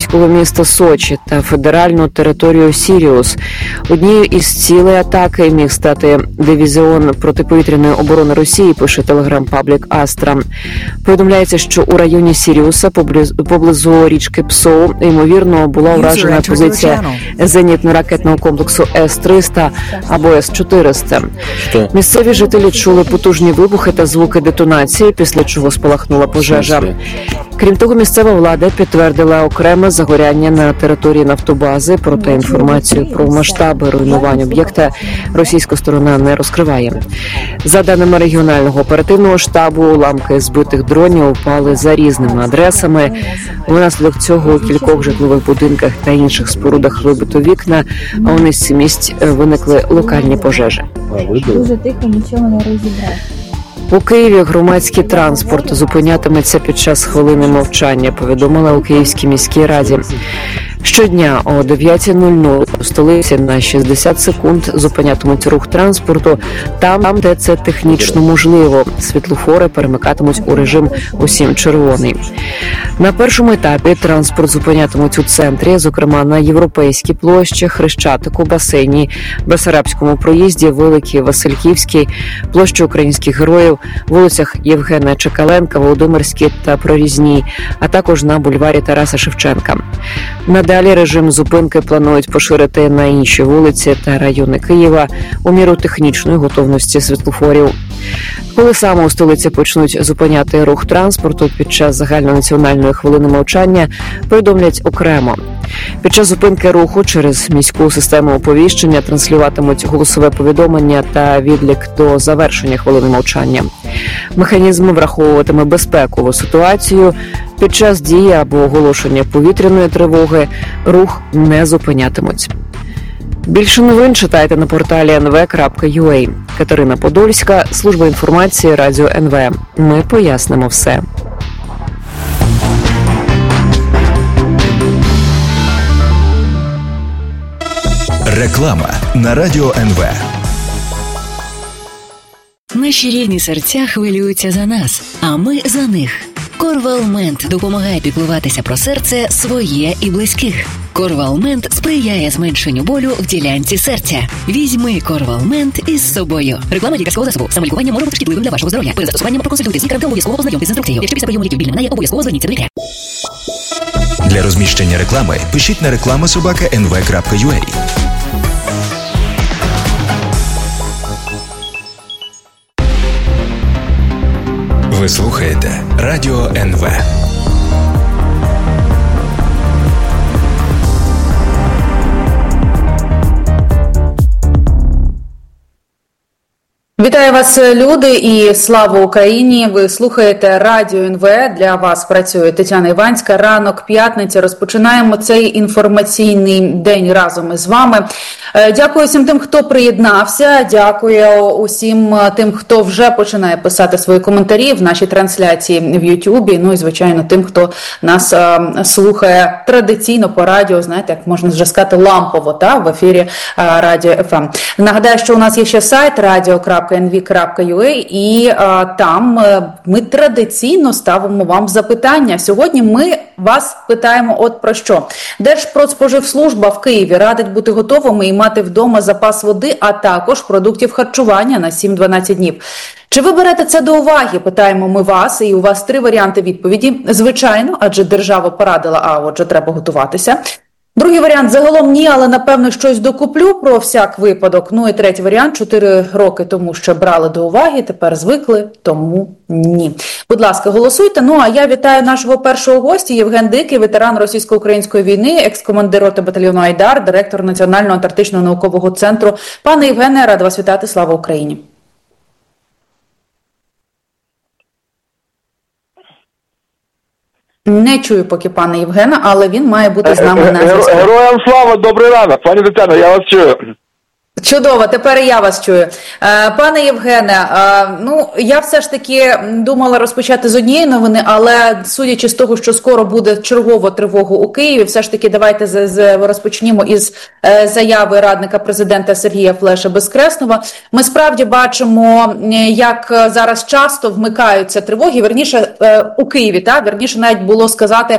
російського міста Сочі та федеральну територію Сіріус. Однією із цілей атаки міг стати дивізіон протиповітряної оборони Росії, пише телеграм-паблік Астра. Повідомляється, що у районі Сіріуса поблизу річки Псоу, ймовірно, була уражена позиція зенітно-ракетного комплексу С-300 або С-400. Місцеві жителі чули потужні вибухи та звуки детонації, після чого спалахнула пожежа. Крім того, місцева влада підтвердила окреме загоряння на території нафтобази, проте інформацію про масштаби руйнувань об'єкта російська сторона не розкриває. За даними регіонального оперативного штабу, уламки збитих дронів упали за різними адресами. Внаслідок цього у кількох житлових будинках та інших спорудах вибито вікна, а у низці місць виникли локальні пожежі. Дуже тихо, нічого не розібрати. У Києві громадський транспорт зупинятиметься під час хвилини мовчання, повідомила у Київській міській раді. Щодня о 9:00 у столиці на 60 секунд зупинятимуть рух транспорту там, де це технічно можливо. Світлофори перемикатимуть у режим «Усім червоний». На першому етапі транспорт зупинятимуть у центрі, зокрема на Європейській площі, Хрещатику, Басейні, Бессарабському проїзді, Великій, Васильківській, площі Українських героїв, вулицях Євгена Чекаленка, Володимирській та Прорізній, а також на бульварі Тараса Шевченка. Надалі режим зупинки планують поширити на інші вулиці та райони Києва у міру технічної готовності світлофорів. Коли саме у столиці почнуть зупиняти рух транспорту під час загальнонаціональної хвилини мовчання, повідомлять окремо. Під час зупинки руху через міську систему оповіщення транслюватимуть голосове повідомлення та відлік до завершення хвилини мовчання. Механізм враховуватиме безпекову ситуацію. Під час дії або оголошення повітряної тривоги рух не зупинятимуть. Більше новин читайте на порталі nv.ua. Катерина Подольська, служба інформації Радіо НВ. Ми пояснимо все. Реклама на Радіо НВ. Наші рідні серця хвилюються за нас, а ми за них. Корвалмент допомагає піклуватися про серце своє і близьких. Корвалмент сприяє зменшенню болю в ділянці серця. Візьми Корвалмент із собою. Реклама лікарського засобу. Самолікування може бути шкідливим для вашого здоров'я. Перед застосуванням проконсультуйтесь з лікарем та обов'язково ознайомтесь з інструкцією. Якщо після прийому ліків біль не минає, обов'язково зверніться до лікаря. Для розміщення реклами пишіть на reklama@nv.ua. Ви слухаєте Радіо НВ. Вітаю вас, люди, і слава Україні! Ви слухаєте Радіо НВ. Для вас працює Тетяна Іванська. Ранок п'ятниці. Розпочинаємо цей інформаційний день разом із вами. Дякую всім тим, хто приєднався. Дякую усім тим, хто вже починає писати свої коментарі в нашій трансляції в Ютубі. Ну і, звичайно, тим, хто нас слухає традиційно по радіо, знаєте, як можна вже сказати, лампово, в ефірі Радіо ФМ. Нагадаю, що у нас є ще сайт radio.nv.ua, і там ми традиційно ставимо вам запитання. Сьогодні ми вас питаємо от про що. Держпродспоживслужба в Києві радить бути готовими і мати вдома запас води, а також продуктів харчування на 7-12 днів. Чи ви берете це до уваги, питаємо ми вас, і у вас 3 варіанти відповіді. Звичайно, адже держава порадила, а отже треба готуватися. Другий варіант – загалом ні, але напевно щось докуплю про всяк випадок. Ну і третій варіант – 4 роки тому ще брали до уваги, тепер звикли, тому ні. Будь ласка, голосуйте. Ну а я вітаю нашого першого гостя Євген Дикий, ветеран російсько-української війни, екс-командир роти батальйону «Айдар», директор Національного антарктичного наукового центру. Пане Євгене, рада вас вітати. Слава Україні! Не чую поки пана Євгена, але він має бути з нами на зв'язку. Героям слава, добрий ранок. Пані Тетяно, я вас чую. Чудово, тепер і я вас чую. Пане Євгене, я все ж таки думала розпочати з однієї новини, але судячи з того, що скоро буде чергова тривога у Києві, все ж таки давайте розпочнімо із заяви радника президента Сергія Флеша-Безкреснова. Ми справді бачимо, як зараз часто вмикаються тривоги, вірніше у Києві, вірніше навіть було сказати